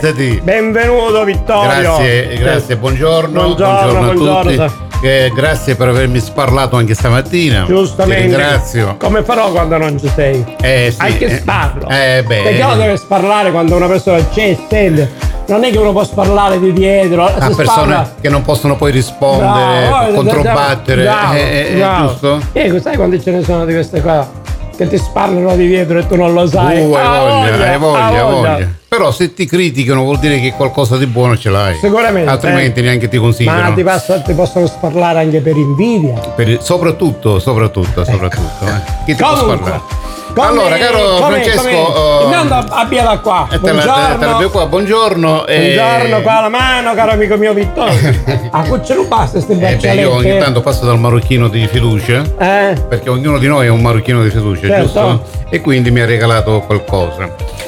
Benvenuto Vittorio. Grazie, buongiorno a tutti. Grazie per avermi sparlato anche stamattina. Giustamente. Ti ringrazio. Come farò quando non ci sei? Sì. Anche sparlo. Perché uno deve sparlare quando una persona c'è, sente. Non è che uno può sparlare di dietro. A persone che non possono poi rispondere, controbattere. Giusto? Sai quante ce ne sono di queste qua? Che ti sparano di dietro e tu non lo sai. Hai voglia. Però se ti criticano vuol dire che qualcosa di buono ce l'hai. Sicuramente. Altrimenti neanche ti considerano. Ma ti possono sparlare anche per invidia. Soprattutto. Chi ti può sparlare? Allora, caro Francesco, abbiala qua. Buongiorno. Qua. Buongiorno, qua alla mano, caro amico mio Vittorio. Ce lo basta queste braccialette. Io ogni tanto passo dal marocchino di fiducia, perché ognuno di noi è un marocchino di fiducia, certo. Giusto? E quindi mi ha regalato qualcosa.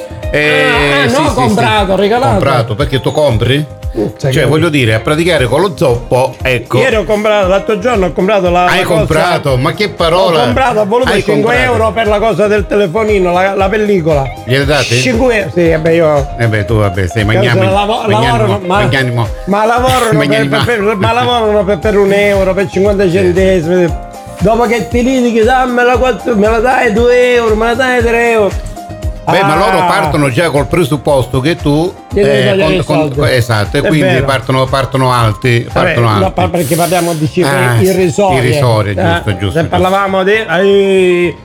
Regalato. Comprato, perché tu compri? Voglio dire, a praticare con lo zoppo, ecco. Ieri ho comprato, l'altro giorno ho comprato Hai comprato? Ma che parola! Ho comprato, ho voluto 5 euro per la cosa del telefonino, la pellicola. Gliele date? 5 euro? Sì, io. Tu sei magnanimo. Ma lavorano per 1 euro, per 50 centesimi. Dopo che ti litighi, me la dai 2 euro, me la dai 3 euro. Ma loro partono già col presupposto che tu esatto, e quindi partono alti. No, perché parliamo di cifre irrisorie. Giusto. Se parlavamo di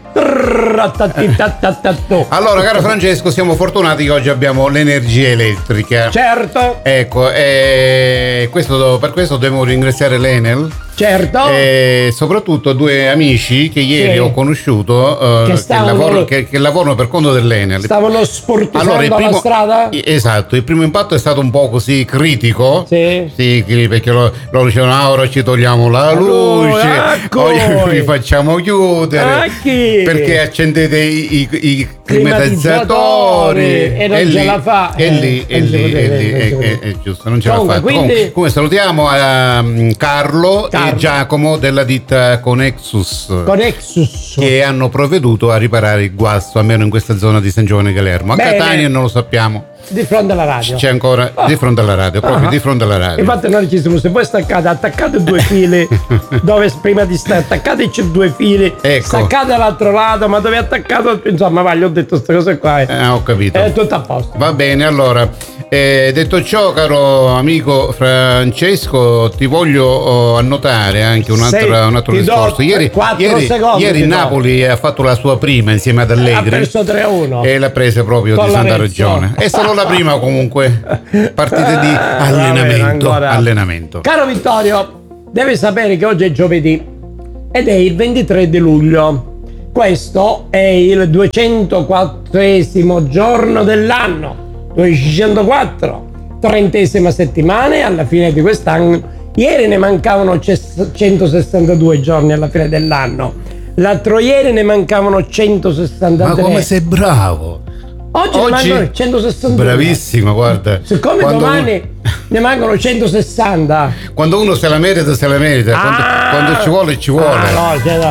allora, caro Francesco, siamo fortunati che oggi abbiamo l'energia elettrica. Certo. Ecco, per questo dobbiamo ringraziare l'Enel. Certo. E soprattutto 2 amici che ieri ho conosciuto che lavorano per conto dell'Enel. Stavano sportizzando la strada? Esatto, il primo impatto è stato un po' così critico. Sì, perché loro dicevano ora ci togliamo la luce, vi facciamo chiudere, perché accendete i climatizzatori e non ce la fa. È lì, è giusto, non ce la fa. Come salutiamo Carlo e Giacomo della ditta Conexus, che hanno provveduto a riparare il guasto, almeno in questa zona di San Giovanni Galermo. A Catania non lo sappiamo. Di fronte alla radio. C'è ancora di fronte alla radio, proprio di fronte alla radio. Infatti noi ci siamo, se voi attaccate 2 fili dove prima di stare, attaccateci 2 fili, staccate all'altro lato, ma dove è attaccato, insomma, gli ho detto queste cose qua. Ho capito. È tutto a posto. Va bene, allora, detto ciò, caro amico Francesco, ti voglio annotare anche un altro discorso. Ieri Napoli ha fatto la sua prima insieme ad Allegri. Ha perso 3-1. E l'ha presa proprio di santa ragione. È solo la prima comunque partita di allenamento. Caro Vittorio, devi sapere che oggi è giovedì ed è il 23 di luglio. Questo è il 204esimo giorno dell'anno, 204, 30ª settimana e alla fine di quest'anno. Ieri ne mancavano 162 giorni alla fine dell'anno, l'altro ieri ne mancavano 163. Ma come sei bravo! Oggi ne mancano 162. Bravissima, guarda. Siccome domani ne mancano 160. Quando uno se la merita. Quando ci vuole.